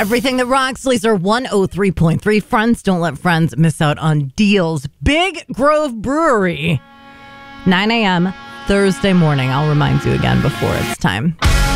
Everything that rocks, Laser 103.3. Friends, don't let friends miss out on deals. Big Grove Brewery, 9 a.m. Thursday morning. I'll remind you again before it's time.